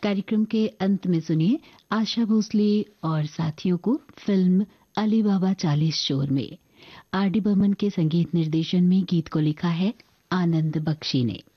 कार्यक्रम के अंत में सुनिए आशा भोसले और साथियों को फिल्म अली बाबा 40 चोर में आर डी बर्मन के संगीत निर्देशन में गीत को लिखा है आनंद बख्शी ने।